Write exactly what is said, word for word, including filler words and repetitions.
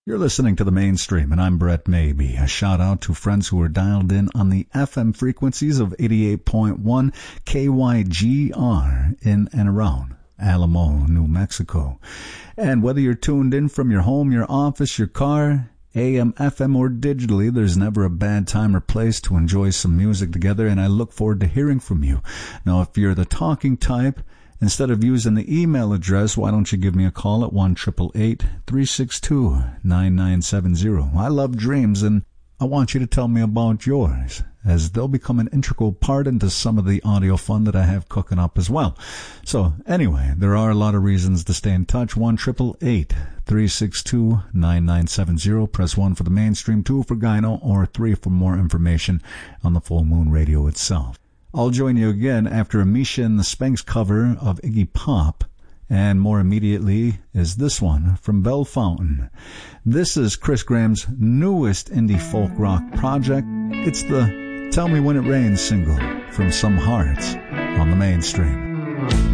You're listening to The Mainstream, and I'm Brett Maybe. A shout-out to friends who are dialed in on the F M frequencies of eighty-eight point one K Y G R in and around Alamo, New Mexico. And whether you're tuned in from your home, your office, your car, A M, F M, or digitally, there's never a bad time or place to enjoy some music together, and I look forward to hearing from you. Now, if you're the talking type, instead of using the email address, why don't you give me a call at one eight eight eight, three six two, nine nine seven zero. I love dreams, and I want you to tell me about yours, as they'll become an integral part into some of the audio fun that I have cooking up as well. So anyway, there are a lot of reasons to stay in touch. one eight eight eight, three six two, nine nine seven zero. Press one for the Mainstream, two for Gyno, or three for more information on the Full Moon Radio itself. I'll join you again after Misha and the Spanks cover of Iggy Pop, and more immediately is this one from Belle Fountain. This is Chris Graham's newest indie folk rock project. It's the Tell Me When It Rains single from Some Hearts on the Mainstream.